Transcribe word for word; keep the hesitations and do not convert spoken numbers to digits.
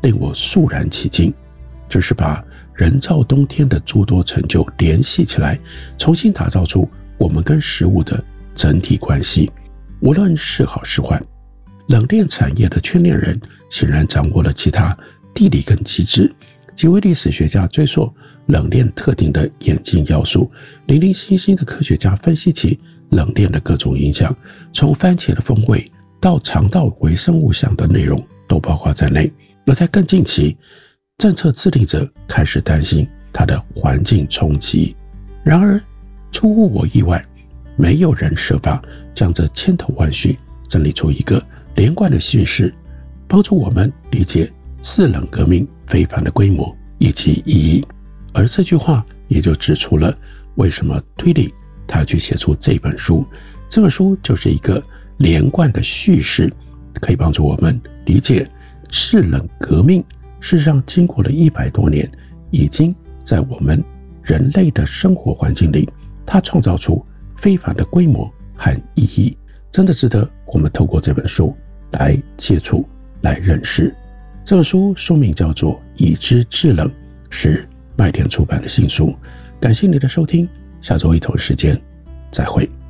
令我肃然起敬，只是把人造冬天的诸多成就联系起来，重新打造出我们跟食物的整体关系。无论是好是坏，冷链产业的圈内人显然掌握了其他地理跟机制。几位历史学家追溯冷链特定的演进要素，零零星星的科学家分析起冷链的各种影响，从番茄的风味到肠道微生物相的内容都包括在内。而在更近期，政策制定者开始担心它的环境冲击。然而出乎我意外，没有人设法将这千头万绪整理出一个连贯的叙事，帮助我们理解次冷革命非凡的规模以及意义。而这句话也就指出了为什么推理他去写出这本书。这本书就是一个连贯的叙事，可以帮助我们理解次冷革命事实上经过了一百多年，已经在我们人类的生活环境里，它创造出非凡的规模和意义，真的值得我们透过这本书来接触来认识。这本书书名叫做《已知制冷》，是麦田出版的新书。感谢你的收听，下周一同一时间再会。